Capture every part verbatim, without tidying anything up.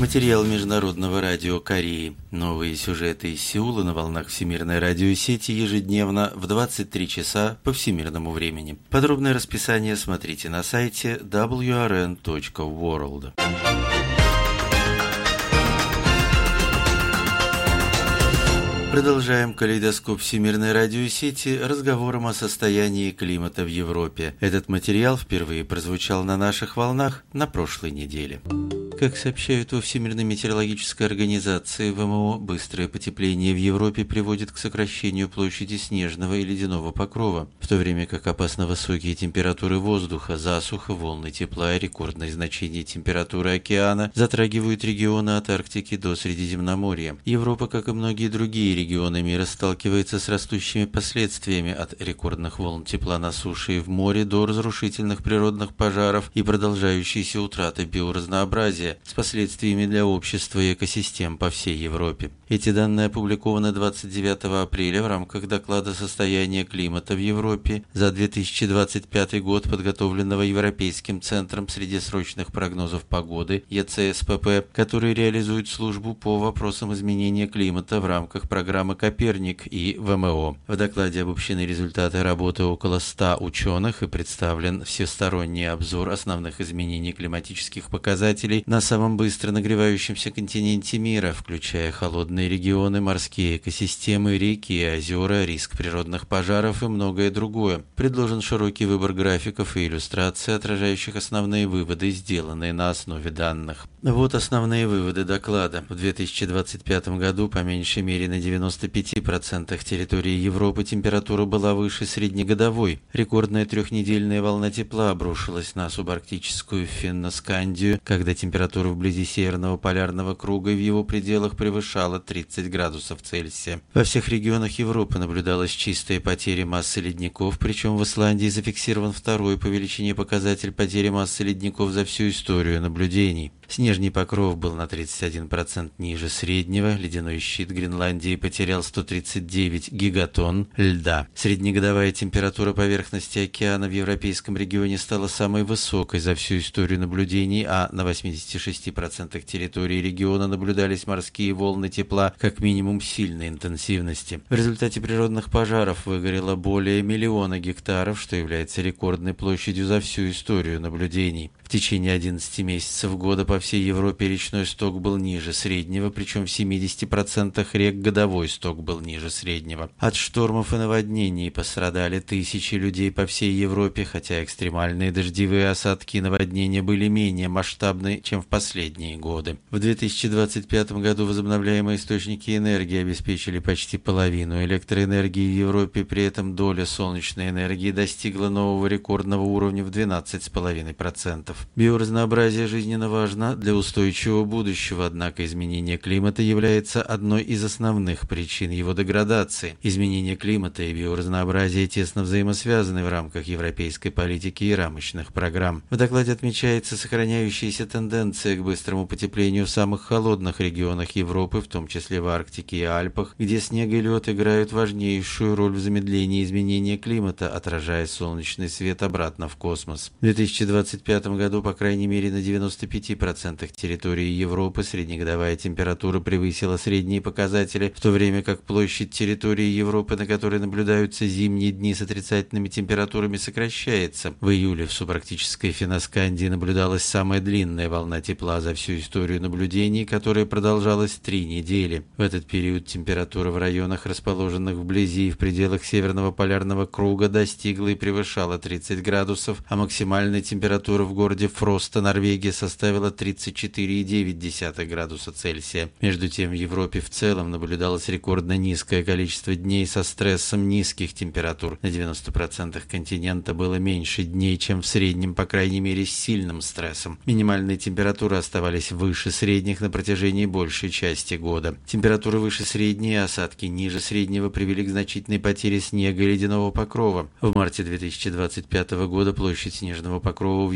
Материал Международного радио Кореи. Новые сюжеты из Сеула на волнах Всемирной радиосети ежедневно в двадцать три часа по всемирному времени. Подробное расписание смотрите на сайте дабл ю ар эн точка ворлд. Продолжаем калейдоскоп Всемирной радиосети разговором о состоянии климата в Европе. Этот материал впервые прозвучал на наших волнах на прошлой неделе. Как сообщают во Всемирной метеорологической организации вэ эм о, быстрое потепление в Европе приводит к сокращению площади снежного и ледяного покрова, в то время как опасно высокие температуры воздуха, засуха, волны тепла и рекордные значения температуры океана затрагивают регионы от Арктики до Средиземноморья. Европа, как и многие другие регионы мира, сталкивается с растущими последствиями от рекордных волн тепла на суше и в море до разрушительных природных пожаров и продолжающейся утраты биоразнообразия, с последствиями для общества и экосистем по всей Европе. Эти данные опубликованы двадцать девятого апреля в рамках доклада «Состояние климата в Европе» за две тысячи двадцать пятый год, подготовленного Европейским центром среднесрочных прогнозов погоды е цэ эс пэ пэ, который реализует службу по вопросам изменения климата в рамках программы «Коперник» и вэ эм о. В докладе обобщены результаты работы около ста ученых и представлен всесторонний обзор основных изменений климатических показателей на самом быстро нагревающемся континенте мира, включая холодные регионы, морские экосистемы, реки и озера, риск природных пожаров и многое другое. Предложен широкий выбор графиков и иллюстраций, отражающих основные выводы, сделанные на основе данных. Вот основные выводы доклада. В две тысячи двадцать пятом году по меньшей мере на девяноста пяти процентах территории Европы температура была выше среднегодовой. Рекордная трехнедельная волна тепла обрушилась на субарктическую Финно-Скандию, когда температура вблизи Северного полярного круга и в его пределах превышала тридцать градусов Цельсия. Во всех регионах Европы наблюдалась чистая потеря массы ледников, причем в Исландии зафиксирован второй по величине показатель потери массы ледников за всю историю наблюдений. Снежный покров был на тридцать один процент ниже среднего, ледяной щит Гренландии потерял сто тридцать девять гигатонн льда. Среднегодовая температура поверхности океана в европейском регионе стала самой высокой за всю историю наблюдений, а на восьмидесяти шести процентах территории региона наблюдались морские волны тепла как минимум сильной интенсивности. В результате природных пожаров выгорело более миллиона гектаров, что является рекордной площадью за всю историю наблюдений. В течение одиннадцати месяцев года по всей Европе речной сток был ниже среднего, причем в семидесяти процентах рек годовой сток был ниже среднего. От штормов и наводнений пострадали тысячи людей по всей Европе, хотя экстремальные дождевые осадки и наводнения были менее масштабны, чем в последние годы. В две тысячи двадцать пятом году возобновляемые источники энергии обеспечили почти половину электроэнергии в Европе, при этом доля солнечной энергии достигла нового рекордного уровня в двенадцать целых пять десятых процента. Биоразнообразие жизненно важно для устойчивого будущего, однако изменение климата является одной из основных причин его деградации. Изменение климата и биоразнообразие тесно взаимосвязаны в рамках европейской политики и рамочных программ. В докладе отмечается сохраняющаяся тенденция к быстрому потеплению в самых холодных регионах Европы, в том числе в Арктике и Альпах, где снег и лед играют важнейшую роль в замедлении изменения климата, отражая солнечный свет обратно в космос. В две тысячи двадцать пятом году, по крайней мере, на девяноста пяти процентах территории Европы среднегодовая температура превысила средние показатели, в то время как площадь территории Европы, на которой наблюдаются зимние дни с отрицательными температурами, сокращается. В июле в субарктической Финно-Скандии наблюдалась самая длинная волна тепла за всю историю наблюдений, которая продолжалась три недели. В этот период температура в районах, расположенных вблизи и в пределах Северного полярного круга, достигла и превышала тридцать градусов, а максимальная температура в городе Фроста, Норвегия, составила тридцать четыре целых девять десятых градуса Цельсия. Между тем, в Европе в целом наблюдалось рекордно низкое количество дней со стрессом низких температур. На девяноста процентах континента было меньше дней, чем в среднем, по крайней мере, с сильным стрессом. Минимальные температуры оставались выше средних на протяжении большей части года. Температуры выше средней и осадки ниже среднего привели к значительной потере снега и ледяного покрова. В марте две тысячи двадцать пятого года площадь снежного покрова в Европе была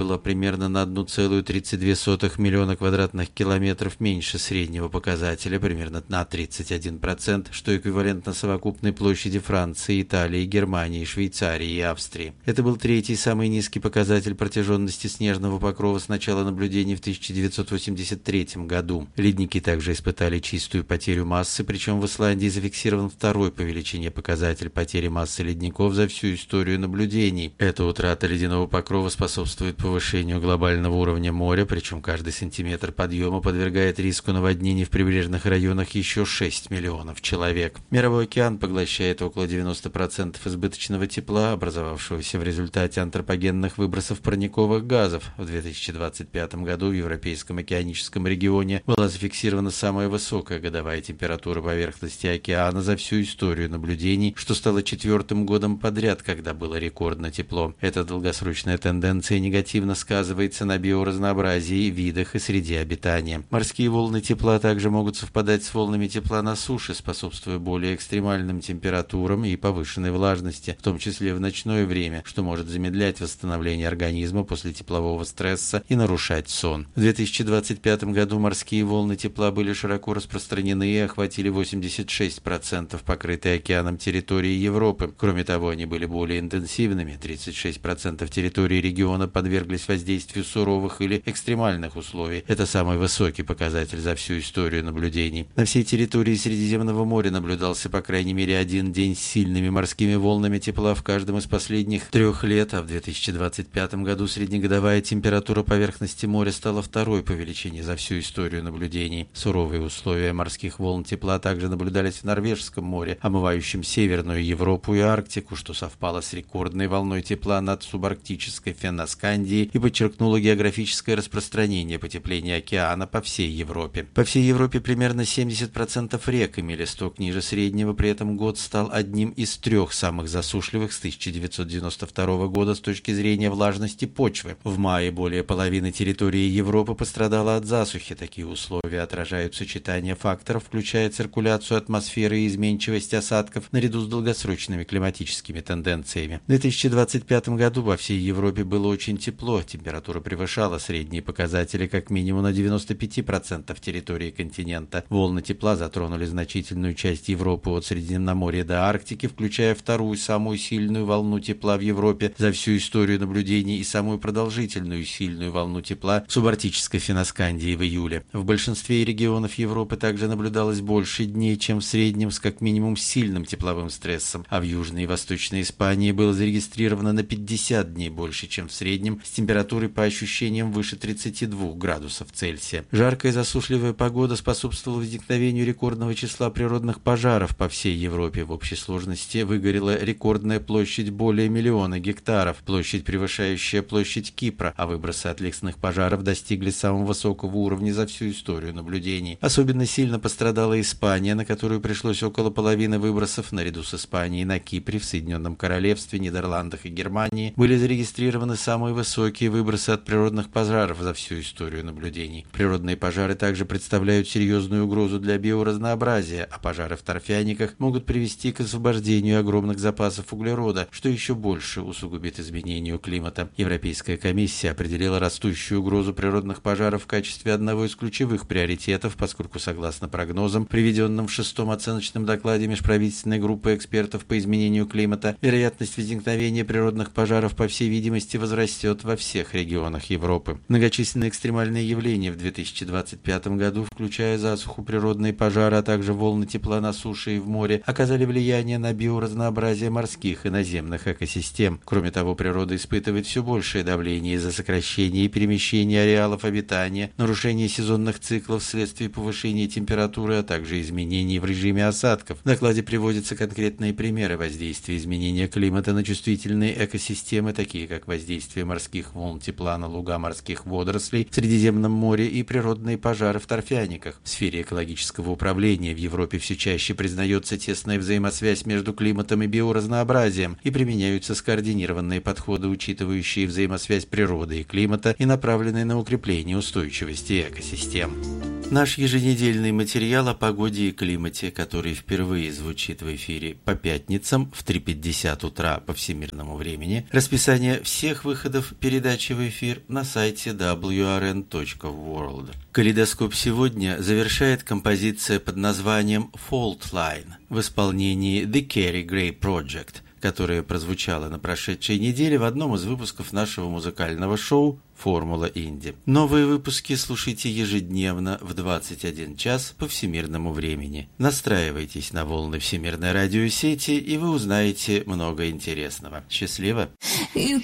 была примерно на одна целая тридцать две сотых миллиона квадратных километров меньше среднего показателя, примерно на тридцать один процент, что эквивалентно совокупной площади Франции, Италии, Германии, Швейцарии и Австрии. Это был третий самый низкий показатель протяженности снежного покрова с начала наблюдений в тысяча девятьсот восемьдесят третьем году. Ледники также испытали чистую потерю массы, причем в Исландии зафиксирован второй по величине показатель потери массы ледников за всю историю наблюдений. Эта утрата ледяного покрова способствует повышению глобального уровня моря, причем каждый сантиметр подъема подвергает риску наводнений в прибрежных районах еще шесть миллионов человек. Мировой океан поглощает около девяноста процентов избыточного тепла, образовавшегося в результате антропогенных выбросов парниковых газов. В две тысячи двадцать пятом году в Европейском океаническом регионе была зафиксирована самая высокая годовая температура поверхности океана за всю историю наблюдений, что стало четвертым годом подряд, когда было рекордно тепло. Эта долгосрочная тенденция негативно сказывается на биоразнообразии, видах и среде обитания. Морские волны тепла также могут совпадать с волнами тепла на суше, способствуя более экстремальным температурам и повышенной влажности, в том числе в ночное время, что может замедлять восстановление организма после теплового стресса и нарушать сон. В две тысячи двадцать пятом году морские волны тепла были широко распространены и охватили восемьдесят шесть процентов покрытой океаном территории Европы. Кроме того, они были более интенсивными. тридцать шесть процентов территории региона подверглись воздействию суровых или экстремальных условий. Это самый высокий показатель за всю историю наблюдений. На всей территории Средиземного моря наблюдался по крайней мере один день с сильными морскими волнами тепла в каждом из последних трех лет, а в две тысячи двадцать пятом году среднегодовая температура поверхности моря стала второй по величине за всю историю наблюдений. Суровые условия морских волн тепла также наблюдались в Норвежском море, омывающем Северную Европу и Арктику, что совпало с рекордной волной тепла над субарктической Фенноскандией и подчеркнуло географическое распространение потепления океана по всей Европе. По всей Европе примерно семьдесят процентов рек имели сток ниже среднего, при этом год стал одним из трех самых засушливых с тысяча девятьсот девяносто второго года с точки зрения влажности почвы. В мае более половины территории Европы пострадала от засухи. Такие условия отражают сочетание факторов, включая циркуляцию атмосферы и изменчивость осадков, наряду с долгосрочными климатическими тенденциями. В две тысячи двадцать пятом году во всей Европе было очень тепло, температура превышала средние показатели как минимум на девяносто пять процентов территории континента. Волны тепла затронули значительную часть Европы от Средиземноморья до Арктики, включая вторую самую сильную волну тепла в Европе за всю историю наблюдений и самую продолжительную сильную волну тепла в субарктической Фенноскандии в июле. В большинстве регионов Европы также наблюдалось больше дней, чем в среднем, с как минимум сильным тепловым стрессом, а в Южной и Восточной Испании было зарегистрировано на пятьдесят дней больше, чем в среднем, с температурой по ощущениям выше тридцати двух градусов Цельсия. Жаркая и засушливая погода способствовала возникновению рекордного числа природных пожаров по всей Европе. В общей сложности выгорела рекордная площадь более миллиона гектаров, площадь, превышающая площадь Кипра, а выбросы от лесных пожаров достигли самого высокого уровня за всю историю наблюдений. Особенно сильно пострадала Испания, на которую пришлось около половины выбросов. Наряду с Испанией на Кипре, в Соединенном Королевстве, Нидерландах и Германии были зарегистрированы самые высокие выбросы от природных пожаров за всю историю наблюдений. Природные пожары также представляют серьезную угрозу для биоразнообразия, а пожары в торфяниках могут привести к освобождению огромных запасов углерода, что еще больше усугубит изменению климата. Европейская комиссия определила растущую угрозу природных пожаров в качестве одного из ключевых приоритетов, поскольку, согласно прогнозам, приведенным в шестом оценочном докладе межправительственной группы экспертов по изменению климата, вероятность возникновения природных пожаров, по всей видимости, возрастет во всех регионах Европы. Многочисленные экстремальные явления в две тысячи двадцать пятом году, включая засуху, природные пожары, а также волны тепла на суше и в море, оказали влияние на биоразнообразие морских и наземных экосистем. Кроме того, природа испытывает все большее давление из-за сокращения и перемещения ареалов обитания, нарушения сезонных циклов вследствие повышения температуры, а также изменений в режиме осадков. В докладе приводятся конкретные примеры воздействия изменения климата на чувствительные экосистемы, такие как воздействие морских волн тепла на луга морских водорослей в Средиземном море и природные пожары в торфяниках. В сфере экологического управления в Европе все чаще признается тесная взаимосвязь между климатом и биоразнообразием и применяются скоординированные подходы, учитывающие взаимосвязь природы и климата и направленные на укрепление устойчивости экосистем. Наш еженедельный материал о погоде и климате, который впервые звучит в эфире по пятницам в три пятьдесят утра по всемирному времени. Расписание всех выходов передачи в эфир на сайте дабл ю ар эн точка ворлд. Калейдоскоп сегодня завершает композиция под названием «Fault Line» в исполнении The Kerry Gray Project, которая прозвучала на прошедшей неделе в одном из выпусков нашего музыкального шоу «Формула Инди». Новые выпуски слушайте ежедневно в двадцать один час по всемирному времени. Настраивайтесь на волны Всемирной радиосети, и вы узнаете много интересного. Счастливо!